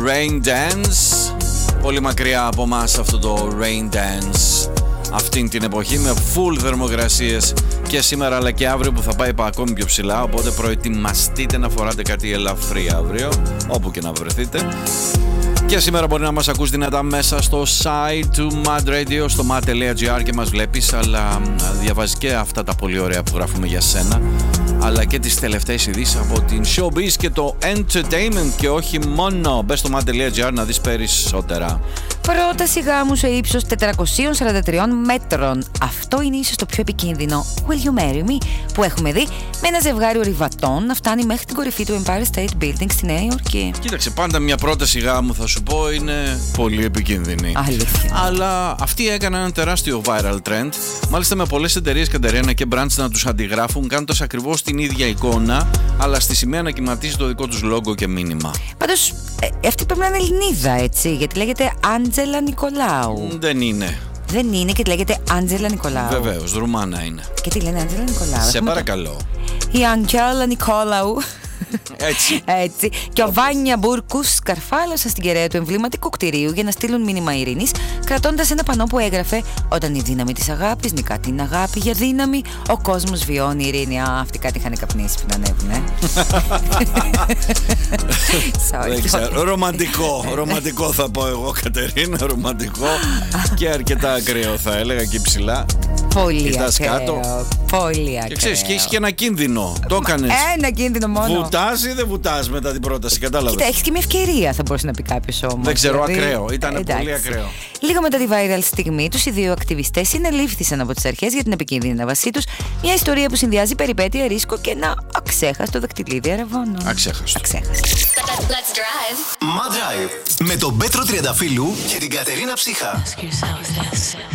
Rain Dance. Πολύ μακριά από εμάς αυτό το Rain Dance αυτήν την εποχή, με full θερμοκρασίες και σήμερα αλλά και αύριο που θα πάει ακόμη πιο ψηλά. Οπότε προετοιμαστείτε να φοράτε κάτι ελαφρύ αύριο, όπου και να βρεθείτε. Και σήμερα μπορεί να μας ακούς δυνατά μέσα στο site του Mad Radio, στο mad.gr, και μας βλέπεις, αλλά διαβάζεις και αυτά τα πολύ ωραία που γράφουμε για σένα, αλλά και τις τελευταίες ειδήσεις από την showbiz και το entertainment, και όχι μόνο. Μπες στο mad.gr να δεις περισσότερα. Πρόταση γάμου σε ύψος 443 μέτρων. Αυτό είναι ίσως το πιο επικίνδυνο Will You Marry Me που έχουμε δει, με ένα ζευγάρι ορειβατών να φτάνει μέχρι την κορυφή του Empire State Building στη Νέα Υόρκη. Κοίταξε, πάντα μια πρόταση γάμου, θα σου πω, είναι πολύ επικίνδυνη. Αλήθεια. Αλλά αυτοί έκαναν ένα τεράστιο viral trend. Μάλιστα με πολλές εταιρείες, Κατερίνα, και brands να τους αντιγράφουν, κάνοντας ακριβώς την ίδια εικόνα, αλλά στη σημαία να κυματίζει το δικό τους logo και μήνυμα. Πάντως, αυτή πρέπει να είναι Ελληνίδα, έτσι, γιατί λέγεται Άντζελα Νικολάου. Δεν είναι. Δεν είναι, και λέγεται Άντζελα Νικολάου. Βεβαίως, Ρουμάνα είναι. Και τι λένε, Άντζελα Νικολάου. Σε παρακαλώ. Η Άντζελα Νικολάου. Έτσι. Και ο Βάνια Μπούρκους σκαρφάλωσαν στην κεραία του εμβληματικού κτηρίου για να στείλουν μήνυμα ειρήνης, κρατώντας ένα πανό που έγραφε «Όταν η δύναμη της αγάπης νικά την αγάπη για δύναμη, ο κόσμος βιώνει ειρήνη». Αυτοί κάτι είχαν καπνίσει πριν ανέβουνε. Δεν ξέρω. Ρομαντικό θα πω εγώ, Κατερίνα. Ρομαντικό και αρκετά ακραίο, θα έλεγα, και ψηλά. Πολύ ακραίο. Πολύ ακραίο. Και ξέρεις, και έχεις και ένα κίνδυνο. Το έκανες. Ένα κίνδυνο μόνο. Βουτάς ή δεν βουτάς μετά την πρόταση, κατάλαβες. Κοίτα, έχεις και μια ευκαιρία, θα μπορούσε να πει κάποιος όμως. Δεν ξέρω, ακραίο. Ήταν πολύ ακραίο. Λίγο μετά τη viral στιγμή τους, οι δύο ακτιβιστές συνελήφθησαν από τις αρχές για την επικίνδυνη αναβασή τους. Μια ιστορία που συνδυάζει περιπέτεια, ρίσκο και ένα αξέχαστο δακτυλίδι αραβώνων. Αξέχαστο. Let's drive. Mad Drive με τον Πέτρο Τριανταφύλου και την Κατερίνα Ψύχα.